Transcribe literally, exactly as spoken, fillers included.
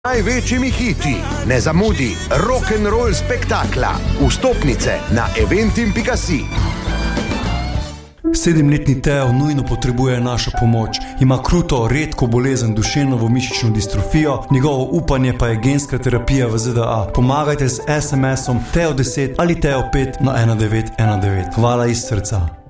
Največjimi hiti, ne zamudi, rock'n'roll spektakla, vstopnice na eventim pika si. Sedemletni Teo nujno potrebuje našo pomoč. Ima kruto, redko bolezen duševno mišično distrofijo, njegovo upanje pa je genska terapija v Z D A. Pomagajte z es em esom Teo deset ali Teo pet na ena devet ena devet. Hvala iz srca.